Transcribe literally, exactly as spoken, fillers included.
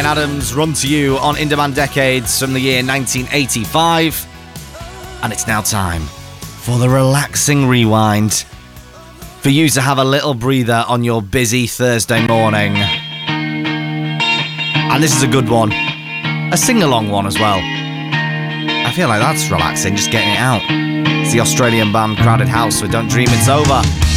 Bryan Adams, Run to You on In Demand Decades from the year nineteen eighty-five. And it's now time for the relaxing rewind, for you to have a little breather on your busy Thursday morning. And this is a good one, a sing-along one as well. I feel like that's relaxing, just getting it out. It's the Australian band Crowded House with Don't Dream It's Over.